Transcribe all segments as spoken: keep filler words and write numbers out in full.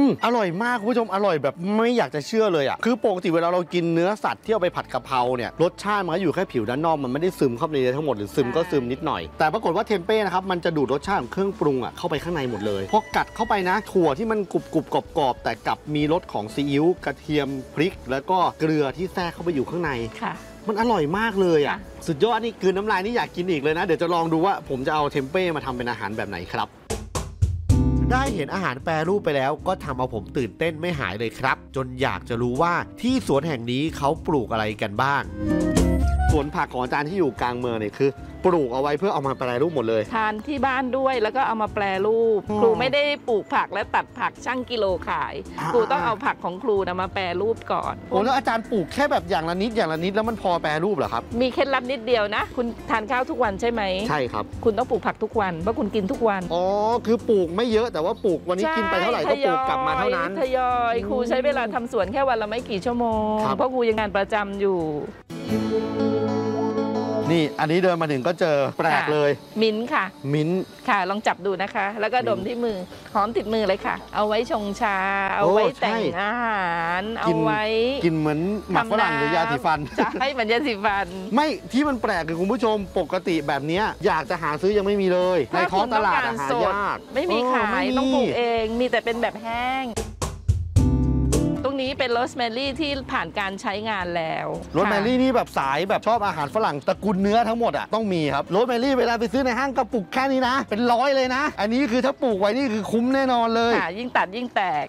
อร่อยมากคุณผู้ชมอร่อยแบบไม่อยากจะเชื่อเลยอ่ะคือปกติเวลาเรากินเนื้อสัตว์ที่เอาไปผัดกะเพราเนี่ยรสชาติมันก็อยู่แค่ผิวด้านนอกมันไม่ได้ซึมเข้าไปในทั้งหมดหรือซึมก็ซึมนิดหน่อยแต่ปรากฏว่าเทมเป้นะครับมันจะดูดรสชาติของเครื่องปรุงอ่ะเข้าไปข้างในหมดเลยพอกัดเข้าไปนะถั่วที่มันกรุบกรุบกรอบกรอบแต่กลับมีรสของซีอิ๊วกระเทียมพริกแล้วก็เกลือที่แทรกเข้าไปอยู่ข้างในมันอร่อยมากเลยอ่ะสุดยอดนี่คืนน้ำลายนี่อยากกินอีกเลยนะเดี๋ยวจะลองดูว่าผมจะเอาเทมเป้มาทำเป็นอาหารแบบไหนครับได้เห็นอาหารแปรรูปไปแล้วก็ทำเอาผมตื่นเต้นไม่หายเลยครับจนอยากจะรู้ว่าที่สวนแห่งนี้เขาปลูกอะไรกันบ้างสวนผักของอาจารย์ที่อยู่กลางเมืองเนี่ยคือปลูกเอาไว้เพื่อเอามาแปรรูปหมดเลยทานที่บ้านด้วยแล้วก็เอามาแปรรูปครูไม่ได้ปลูกผักและตัดผักชั่งกิโลขายครูต้องเอาผักของครูนะมาแปรรูปก่อนโอ้แล้วอาจารย์ปลูกแค่แบบอย่างละนิดอย่างละนิดแล้วมันพอแปรรูปเหรอครับมีเคล็ดลับนิดเดียวนะคุณทานข้าวทุกวันใช่ไหมใช่ครับคุณต้องปลูกผักทุกวันเพราะคุณกินทุกวันอ๋อคือปลูกไม่เยอะแต่ว่าปลูกวันนี้กินไปเท่าไหร่ก็ปลูกกลับมาเท่านั้นทยอยครูใช้เวลาทำสวนแค่วันละไม่กี่ชั่วโมงเพราะครูยังงานประจำอยู่นี่อันนี้เดินมาถึงก็เจอแปลกเลยมิ้นค่ะมิ้นค่ะลองจับดูนะคะแล้วก็ดมที่มือหอมติดมือเลยค่ะเอาไว้ชงชาเอาไว้แต่งอาหารเอาไว้กินเหมือนหมักฝรั่งหรือยาสีฟันใช่เหมือนยาสีฟันไม่ที่มันแปลกคือคุณผู้ชมปกติแบบนี้อยากจะหาซื้อยังไม่มีเลยในท้องตลาดหายากไม่มีขายต้องปลูกเองมีแต่เป็นแบบแห้งตรงนี้เป็นโรสแมรี่ที่ผ่านการใช้งานแล้วโรสแมรี่นี่แบบสายแบบชอบอาหารฝรั่งตระกูลเนื้อทั้งหมดอ่ะต้องมีครับโรสแมรี่เวลาไปซื้อในห้างกระปุกแค่นี้นะเป็นร้อยเลยนะอันนี้คือถ้าปลูกไว้นี่คือคุ้มแน่นอนเลยยิ่งตัดยิ่งแตก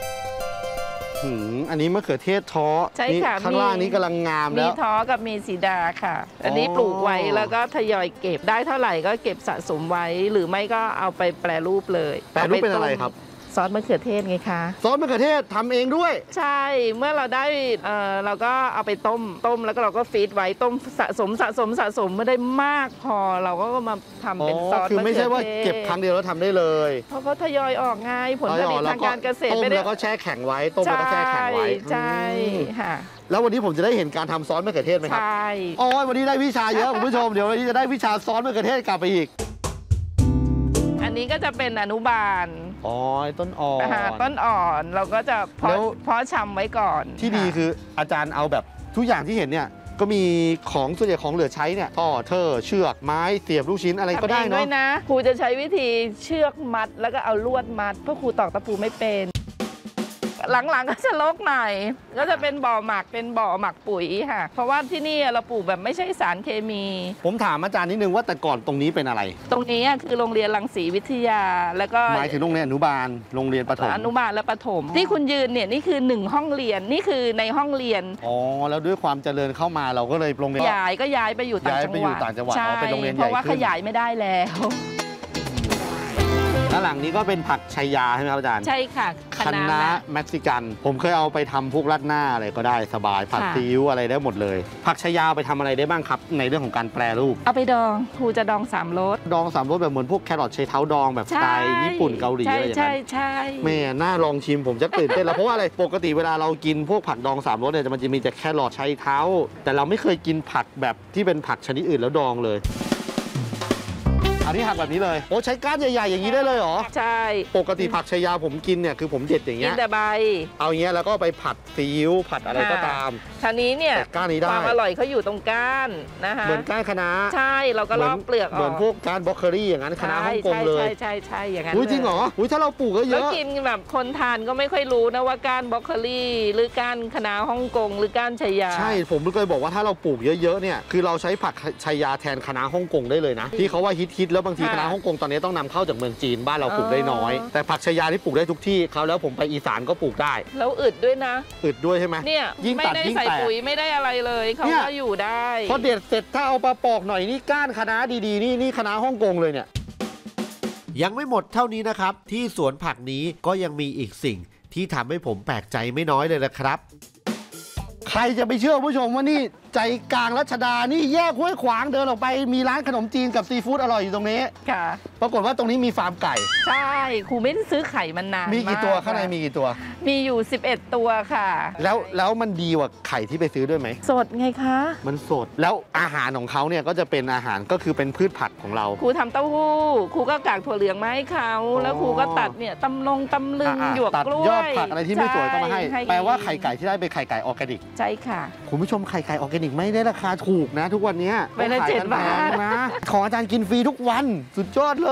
อันนี้มะเขือเทศท้อใช่ค่ะข้างล่างนี้กำลังงามแล้วมีท้อกับมีสีดาค่ะอันนี้ปลูกไว้แล้วก็ทยอยเก็บได้เท่าไหร่ก็เก็บสะสมไว้หรือไม่ก็เอาไปแปรรูปเลยแปรรูปเป็นอะไรครับซอสมะเขือเทศไงคะซอสมะเขือเทศทำเองด้วยใช่เมื่อเราได้เอ่อเราก็เอาไปต้มต้มแล้วก็เราก็ฟีดไว้ต้มสะสมสะสมสะสมไม่ได้มากพอเราก็มาทำเป็นซอสมะเขือเทศคือไม่ใช่ว่าเก็บครั้งเดียวแล้วทำได้เลยเพราะเขาทยอยออกง่ายผลผลิตทางการเกษตรไม่ได้ต้มแล้วก็แช่แข็งไว้ต้มแล้วก็แช่แข็งไว้ใช่ค่ะแล้ววันนี้ผมจะได้เห็นการทำซอสมะเขือเทศไหมครับใช่อ๋อวันนี้ได้วิชาเยอะคุณผู้ชมเดี๋ยววันนี้จะได้วิชาซอสมะเขือเทศกลับไปอีกอันนี้ก็จะเป็นอนุบาลอ๋อต้นอ่อนต้นอ่อนเราก็จะเพาะเพาะชำไว้ก่อนที่ดีคืออาจารย์เอาแบบทุกอย่างที่เห็นเนี่ยก็มีของส่วนใหญ่ของเหลือใช้เนี่ยท่อเทอร์เชือกไม้เสียบลูกชิ้นอะไรก็ได้เนาะนะครูจะใช้วิธีเชือกมัดแล้วก็เอาลวดมัดเพราะครูตอกตะปูไม่เป็นหลังๆก็จะรกหน่อยก็จะเป็นบ่อหมักเป็นบ่อหมักปุ๋ยค่ะเพราะว่าที่นี่เราปลูกแบบไม่ใช่สารเคมีผมถามอาจารย์นิดนึงว่าแต่ก่อนตรงนี้เป็นอะไรตรงนี้คือโรงเรียนรังสีวิทยาแล้วก็หมายถึงโรงเรียนอนุบาลโรงเรียนประถมอนุบาลและประถมที่คุณยืนเนี่ยนี่คือหนึ่งห้องเรียนนี่คือในห้องเรียนอ๋อแล้วด้วยความเจริญเข้ามาเราก็เลยโรงเรียนย้ายก็ย้ายไปอยู่ต่างจังหวัดใช่เป็นโรงเรียนใหญ่เพราะว่าขยายไม่ได้แล้วด้านหลังนี้ก็เป็นผักชัยยาใช่ไหมครับอาจารย์ใช่ค่ะคะน้าเม็กซิกันผมเคยเอาไปทำพวกราดหน้าอะไรก็ได้สบายผัดซีอิ๊วอะไรได้หมดเลยผักชัยยาไปทำอะไรได้บ้างครับในเรื่องของการแปรรูปเอาไปดองครูจะดองสามรสดองสามรสแบบเหมือนพวกแครอทใช้เท้าดองแบบสไตล์ญี่ปุ่นเกาหลีอะไรอย่างเงี้ยใช่ใช่แม่น่าลองชิมผมจะตื่นเต้นแล้วเพราะว่าอะไรปกติเวลาเรากินพวกผักดองสามรสเนี่ยมันจะมีแต่แครอทใช้เท้าแต่เราไม่เคยกินผักแบบที่เป็นผักชนิดอื่นแล้วดองเลยอันนี้หักแบบนี้เลยโอ้ใช้ก้านใหญ่ๆอย่างนี้ได้เลยเหรอใช่ปกติผักชายาผมกินเนี่ยคือผมเด็ดอย่างเงี้ยกินแต่ใบเอาเงี้ยแล้วก็ไปผัดซีอิ๊วผัดอะไรก็ตามทีนี้เนี่ยก้านนี้ได้ความอร่อยเขาอยู่ตรงก้านนะคะเหมือนก้านคะน้าใช่เราก็ลอกเปลือกออกเหมือนพวกก้านบล็อกเคอรี่อย่างนั้นคะน้าฮ่องกงเลยใช่ใช่ใช่อย่างนั้นอุ้ยจริงเหรออุ้ยถ้าเราปลูกก็เยอะแล้วกินแบบคนทานก็ไม่ค่อยรู้นะว่าก้านบล็อกเคอรี่หรือก้านคะน้าฮ่องกงหรือก้านชายาใช่ผมเคยบอกว่าถ้าเราปลูกเยอะๆเนี่ยคือเราใช้ผักชายาแทนคะน้าฮ่องกงได้เลยนะที่เขาว่าฮิตๆแล้วบางทีคะน้าฮ่องกงตอนนี้ต้องนำเข้าจากเมืองจีนบ้านเราปลูกได้น้อยแต่ผักชายาที่ปลูกได้ทุกที่เขาแล้วผมไปอีสานก็ปลูกได้แล้วอึดด้วยนะอึดด้วยใช่ไหมเนี่ยยิ่งตัดยิ่งแตกไม่ได้ใส่ปุ๋ยไม่ได้อะไรเลยเขาก็อยู่ได้พอเด็ดเสร็จถ้าเอาปลาปอกหน่อยนี่ก้านคะน้าดีๆนี่นี่คะน้าฮ่องกงเลยเนี่ยยังไม่หมดเท่านี้นะครับที่สวนผักนี้ก็ยังมีอีกสิ่งที่ทำให้ผมแปลกใจไม่น้อยเลยนะครับใครจะไปเชื่อผู้ชมว่านี่ใจกลางรัชดานี่แยกห้วยขวางเดินออกไปมีร้านขนมจีนกับซีฟู้ดอร่อยอยู่ตรงนี้ค่ะปรากฏว่าตรงนี้มีฟาร์มไก่ใช่ครูไม่ได้ซื้อไข่มานานมีกี่ตัวมข้างในมีกี่ตัวมีอยู่สิบเอ็ดตัวค่ะแล้วแล้วมันดีกว่าไข่ที่ไปซื้อด้วยไหมสดไงคะมันสดแล้วอาหารของเขาเนี่ยก็จะเป็นอาหารก็คือเป็นพืชผักของเราครูทำเต้าหู้ครูก็กากถั่วเหลืองมาให้เขาอ๋อแล้วครูก็ตัดเนี่ยตำลงตำลึงอ่ะหยวกตัดกล้วยยอดผักอะไรที่ไม่สวยก็มาให้ช่แปลว่าไข่ไก่ที่ได้เป็นไข่ไก่ออร์แกนิกใช่ค่ะคุณผู้ชมไข่ไก่ออร์แกนิกไม่ได้ราคาถูกนะ ทุกวันนี้ใบละขยเจ็ดกันบาทแพงนะ ของอาจารย์กินฟรีทุกวันสุดยอดเลย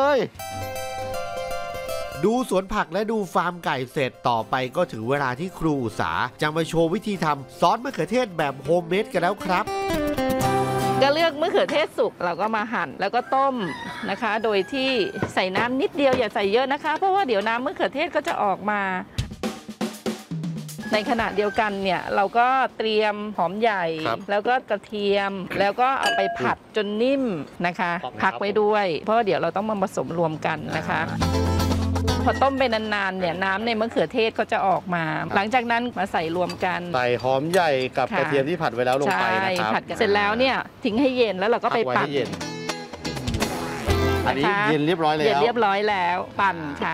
ดูสวนผักและดูฟาร์มไก่เสร็จต่อไปก็ถึงเวลาที่ครูอุษาจะมาโชว์วิธีทำซอสมะเขือเทศแบบโฮมเมดกันแล้วครับก็เลือกมะเขือเทศสุกเราก็มาหั่นแล้วก็ต้มนะคะ โดยที่ใส่น้ำนิดเดียวอย่าใส่เยอะนะคะ เพราะว่าเดี๋ยวน้ำมะเขือเทศก็จะออกมา ในขณะเดียวกันเนี่ยเราก็เตรียมหอมใหญ่ครับแล้วก็กระเทียม แล้วก็เอาไปผัดจนนิ่มนะคะขอบคุณครับพักไว้ด้วย เพราะว่าเดี๋ยวเราต้องมาผสมรวมกันนะคะ พอต้มไปนานๆเนี่ยน้ำในมะเขือเทศก็จะออกมา หลังจากนั้นมาใส่รวมกันใส่หอมใหญ่กับค่ะกระเทียมที่ผัดไว้แล้วลงไปนะครับผัดกันเสร็จแล้วเนี่ยทิ้งให้เย็นแล้วเราก็ไปพักไว้ปั่นให้เย็นอันนี้นะคะเย็นเรียบร้อยแล้วเย็นเรียบร้อยแล้วปั่นค่ะ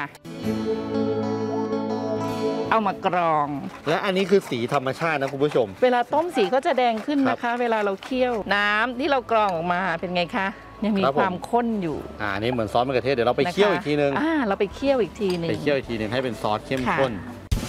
เอามากรองและอันนี้คือสีธรรมชาตินะคุณผู้ชมเวลาต้มสีก็จะแดงขึ้นครับนะคะ เวลาเราเคี่ยว น้ำที่เรากรองออกมาเป็นไงคะยังมีครับผมความข้นอยู่อ่านี่เหมือนซอสมะเขือเทศเดี๋ยวเราไปนะคะเคี่ยวอีกทีนึงอ่าเราไปเคี่ยวอีกทีหนึ่งไปเคี่ยวอีกทีนึงให้เป็นซอสเข้มค่ะข้น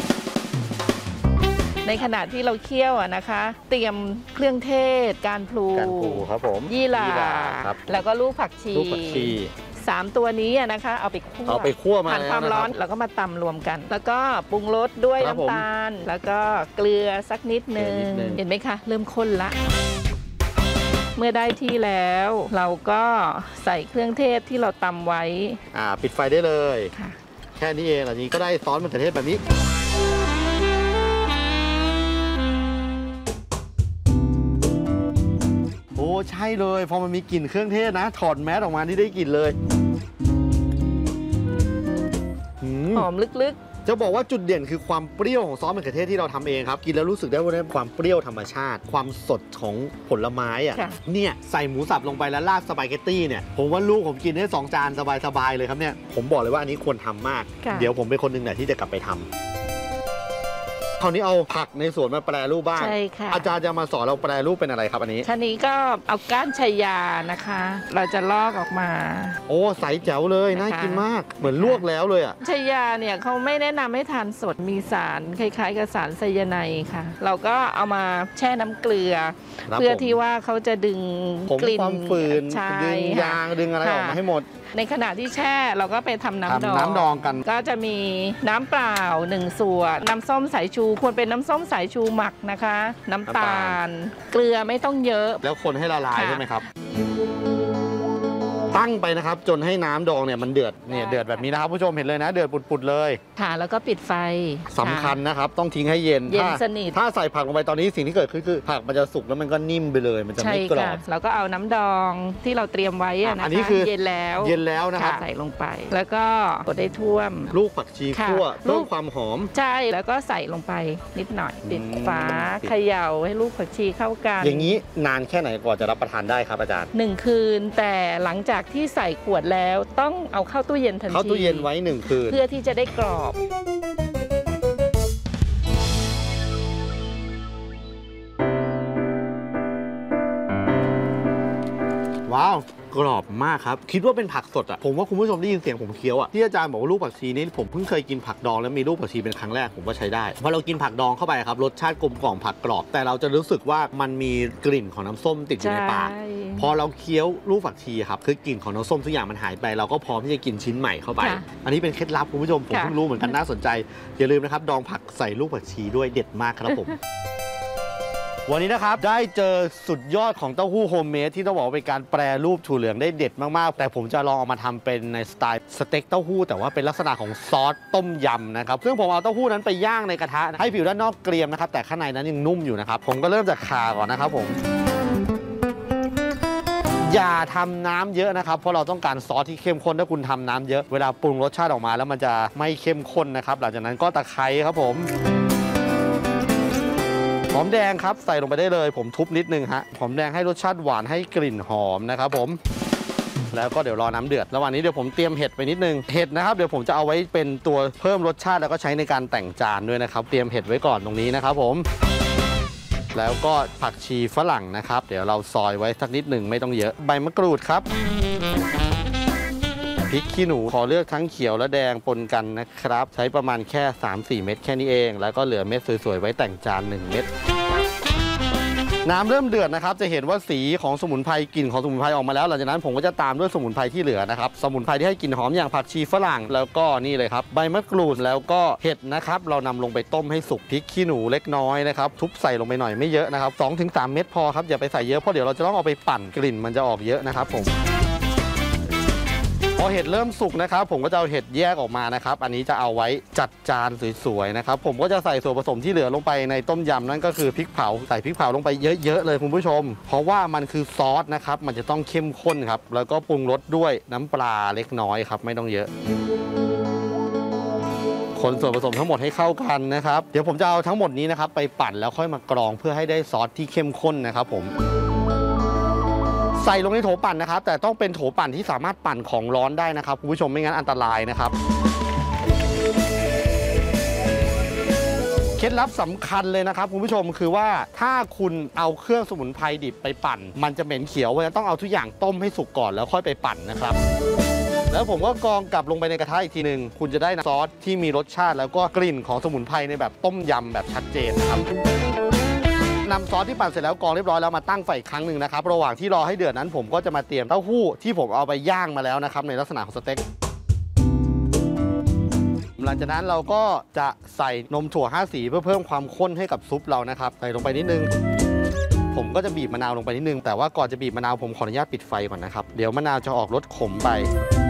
ในขณะที่เราเคี่ยวอะนะคะ เตรียมเครื่องเทศการพลูการปลูกครับผมยี่หร่าครับแล้วก็ลูกผักชีลูกผักชีสามตัวนี้อะนะคะ เอาไปคั่วเอาไปคั่วมาผ่านความแล้วนะครับร้อนแล้วก็มาตำรวมกัน แล้วก็ปรุงรสด้วยครับผมน้ำตาล แล้วก็เกลือสักนิดนึงเกลือนิดนึงเห็นไหมคะ เริ่มข้นละ เมื่อได้ที่แล้ว เราก็ใส่เครื่องเทศที่เราตำไว้อ่าปิดไฟได้เลยค่ะแค่นี้เองหลังนี้ก็ได้ซอสมะเขือเทศแบบนี้ โอ้ใช่เลยพอมันมีกลิ่นเครื่องเทศนะ ถอดแมสออกมาที่ได้กลิ่นเลยหืมหอมลึกจะบอกว่าจุดเด่นคือความเปรี้ยวของซอสมะเขือเทศที่เราทำเองครับ กินแล้วรู้สึกได้ว่าได้ความเปรี้ยวธรรมชาติ ความสดของผลไม้อ่ะค่ะเนี่ยใส่หมูสับลงไปแล้วราดสปาเกตตี้เนี่ยผมว่าลูกผมกินได้สองจานสบายๆเลยครับเนี่ยผมบอกเลยว่าอันนี้ควรทำมากค่ะเดี๋ยวผมเป็นคนหนึ่งแหละที่จะกลับไปทำคราวนี้เอาผักในสวนมาแปรรูปบ้างๆ ใช่ค่ะอาจารย์จะมาสอนเราแปรรูปเป็นอะไรครับอันนี้ท่านี้ก็เอาก้านชายานะคะ เราจะลอกออกมาโอ้ใสแจ๋วเลยน่ากินมากเหมือนลวกแล้วเลยอ่ะชายาเนี่ยเขาไม่แนะนำให้ทานสดมีสารคล้ายๆ กับสารไซยาไนด์ค่ะ เราก็เอามาแช่น้ำเกลือครับเพื่อผมที่ว่าเขาจะดึงผมกลิ่นความฝืนใช่ดึงค่ะยางดึงอะไรออกมาให้หมดในขณะที่แช่เราก็ไปทำน้ำดองทำน้ำดองกันก็จะมีน้ำเปล่าหนึ่งส่วนน้ำส้มสายชูควรเป็นน้ำส้มสายชูหมักนะคะ น้ำตาล เกลือไม่ต้องเยอะแล้วคนให้ละลายค่ะใช่ไหมครับ ตั้งไปนะครับ จนให้น้ำดองเนี่ยมันเดือดเนี่ยเดือดแบบนี้นะครับผู้ชมเห็นเลยนะ เดือดปุดๆเลยค่ะแล้วก็ปิดไฟสำคัญะนะครับ ต้องทิ้งให้เย็นเย็นถ้าสนิทถ้าใส่ผักลงไปตอนนี้สิ่งที่เกิดขึ้นคือผักมันจะสุกแล้วมันก็นิ่มไปเลย มันจะใช่ไม่กรอค่ะบแล้วก็เอาน้ำดองที่เราเตรียมไว้อะอ่ะนะคะอันนี้คือเย็นแล้วเย็นแล้วนะครับใส่ลงไป แล้วก็กดได้ท่วมลูกผักชีค่ะคั่วลูเพิ่กมความหอมใช่แล้วก็ใส่ลงไปนิดหน่อย ปิดอืมฝาปิดเขย่าให้ลูกผักชีเข้ากันอย่างนี้นานแค่ไหนกว่าจะรับประทานได้ครับอาจารย์หนึ่งคืนแต่หลังจากที่ใส่ขวดแล้วต้องเอาเข้าตู้เย็นทันทีเข้าตู้เย็นไว้หนึ่งคืนเพื่อที่จะได้กรอบว้าวกรอบมากครับ คิดว่าเป็นผักสดอ่ะผมว่าคุณผู้ชมได้ยินเสียงผมเคี้ยวอ่ะที่อาจารย์บอกว่าลูกผักชีนี่ผมเพิ่งเคยกินผักดองแล้วมีลูกผักชีเป็นครั้งแรกผมว่าใช้ได้พอเรากินผักดองเข้าไปครับรสชาติกลมกล่อมผักกรอบ แต่เราจะรู้สึกว่ามันมีกลิ่นของน้ำส้มติดอยู่ในปากใช่พอเราเคี้ยวลูกผักชีครับคือกลิ่นของน้ำส้มทุกอย่างมันหายไปเราก็พร้อมที่จะกินชิ้นใหม่เข้าไปค่ะอันนี้เป็นเคล็ดลับคุณผู้ชมผมค่ะเพิ่งรู้เหมือนกันน่าสนใจอย่าลืมนะครับดองผักใส่ลูกผักชีด้วยเด็ดมากครับผม วันนี้นะครับได้เจอสุดยอดของเต้าหู้โฮมเมดที่ต้องบอกว่าเป็นการแปรรูปถั่วเหลืองได้เด็ดมากๆแต่ผมจะลองเอามาทำเป็นในสไตล์สเต็กเต้าหู้แต่ว่าเป็นลักษณะของซอสต้มยำนะครับซึ่งผมเอาเต้าหู้นั้นไปย่างในกระทะให้ผิวด้านนอกเกรียมนะครับแต่ข้างในนั้นยังนุ่มอยู่นะครับผมก็เริ่มจากข่าก่อนนะครับผมอย่าทำน้ำเยอะนะครับเพราะเราต้องการซอสที่เข้มข้นถ้าคุณทำน้ำเยอะเวลาปรุงรสชาติออกมาแล้วมันจะไม่เข้มข้นนะครับหลังจากนั้นก็ตะไคร้ครับผมหอมแดงครับใส่ลงไปได้เลยผมทุบนิดนึงฮะหอมแดงให้รสชาติหวานให้กลิ่นหอมนะครับผมแล้วก็เดี๋ยวรอน้ำเดือดระหว่างนี้เดี๋ยวผมเตรียมเห็ดไปนิดนึงเห็ดนะครับเดี๋ยวผมจะเอาไว้เป็นตัวเพิ่มรสชาติแล้วก็ใช้ในการแต่งจานด้วยนะครับเตรียมเห็ดไว้ก่อนตรงนี้นะครับผมแล้วก็ผักชีฝรั่งนะครับเดี๋ยวเราซอยไว้สักนิดหนึ่งไม่ต้องเยอะใบมะกรูดครับพริกขี้หนูขอเลือกทั้งเขียวและแดงปนกันนะครับใช้ประมาณแค่ สามสี่ เม็ดแค่นี้เองแล้วก็เหลือเม็ดสวยๆไว้แต่งจานหนึ่งเม็ดน้ำเริ่มเดือดนะครับจะเห็นว่าสีของสมุนไพรกลิ่นของสมุนไพรออกมาแล้วหลังจากนั้นผมก็จะตามด้วยสมุนไพรที่เหลือนะครับสมุนไพรที่ให้กลิ่นหอมอย่างผักชีฝรั่งแล้วก็นี่เลยครับใบมะกรูดแล้วก็เห็ดนะครับเรานำลงไปต้มให้สุกพริกขี้หนูเล็กน้อยนะครับทุบใส่ลงไปหน่อยไม่เยอะนะครับ สองถึงสาม เม็ดพอครับอย่าไปใส่เยอะเพราะเดี๋ยวเราจะต้องเอาไปปั่นกลิ่นมันจะออกเยอะนะครับผมพอเห็ดเริ่มสุกนะครับผมก็จะเอาเห็ดแยกออกมานะครับอันนี้จะเอาไว้จัดจานสวยๆนะครับผมก็จะใส่ส่วนผสมที่เหลือลงไปในต้มยำนั่นก็คือพริกเผาใส่พริกเผาลงไปเยอะๆเลยคุณผู้ชมเพราะว่ามันคือซอสนะครับมันจะต้องเข้มข้นครับแล้วก็ปรุงรสด้วยน้ำปลาเล็กน้อยครับไม่ต้องเยอะคนส่วนผสมทั้งหมดให้เข้ากันนะครับเดี๋ยวผมจะเอาทั้งหมดนี้นะครับไปปั่นแล้วค่อยมากรองเพื่อให้ได้ซอสที่เข้มข้นนะครับผมใส่ลงในโถปั่นนะครับแต่ต้องเป็นโถปั่นที่สามารถปั่นของร้อนได้นะครับคุณผู้ชมไม่งั้นอันตรายนะครับเคล็ดลับสำคัญเลยนะครับคุณผู้ชมคือว่าถ้าคุณเอาเครื่องสมุนไพรดิบไปปั่นมันจะเหม็นเขียวเพราะฉะนั้นต้องเอาทุกอย่างต้มให้สุกก่อนแล้วค่อยไปปั่นนะครับแล้วผมก็กรองกลับลงไปในกระทะอีกทีหนึ่งคุณจะได้ซอสที่มีรสชาติแล้วก็กลิ่นของสมุนไพรในแบบต้มยำแบบชัดเจนนะครับนำซอสที่ปั่นเสร็จแล้วกรองเรียบร้อยแล้วมาตั้งไฟอีกครั้งหนึ่งนะครับระหว่างที่รอให้เดือดนั้นผมก็จะมาเตรียมเต้าหู้ที่ผมเอาไปย่างมาแล้วนะครับในลักษณะของสเต็กหลังจากนั้นเราก็จะใส่นมถั่วห้าสีเพื่อเพิ่มความข้นให้กับซุปเรานะครับใส่ลงไปนิดนึงผมก็จะบีบมะนาวลงไปนิดนึงแต่ว่าก่อนจะบีบมะนาวผมขออนุญาตปิดไฟก่อนนะครับเดี๋ยวมะนาวจะออกรสขมไป